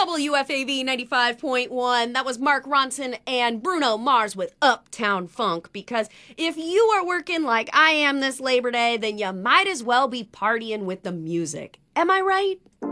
WFAV 95.1. That was Mark Ronson and Bruno Mars with Uptown Funk. Because if you are working like I am this Labor Day, then you might as well be partying with the music. Am I right?